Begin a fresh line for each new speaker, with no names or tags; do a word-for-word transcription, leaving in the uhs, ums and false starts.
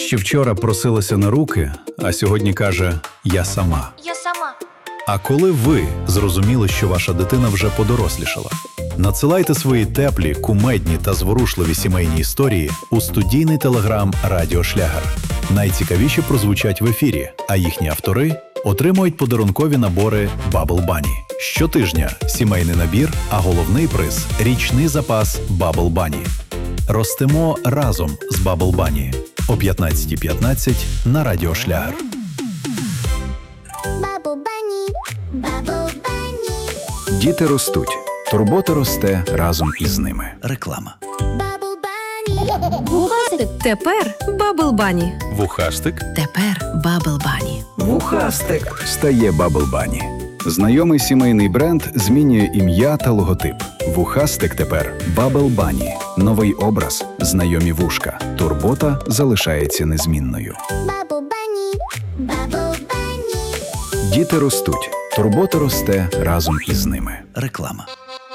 Ще вчора просилася на руки, а сьогодні каже «я сама».
Я сама.
А коли ви зрозуміли, що ваша дитина вже подорослішала? Надсилайте свої теплі, кумедні та зворушливі сімейні історії у студійний телеграм «Радіо Шлягер». Найцікавіші прозвучать в ефірі, а їхні автори отримують подарункові набори Bubble Bunny. Щотижня сімейний набір, а головний приз – річний запас Bubble Bunny. Ростемо разом з Bubble Bunny о п'ятнадцята п'ятнадцять на Радіо Шлягер.
Bubble Bunny, Bubble Bunny,
Діти ростуть. Турбота росте разом із ними. Реклама.
Bubble Bunny.
Вухастик. Тепер Bubble Bunny.
Вухастик.
Тепер Bubble Bunny.
Вухастик стає Bubble Bunny. Знайомий сімейний бренд змінює ім'я та логотип. Вухастик тепер Bubble Bunny. Новий образ, знайомі вушка. Турбота залишається незмінною.
Bubble Bunny, Bubble Bunny.
Діти ростуть. Турбота росте разом із ними. Реклама.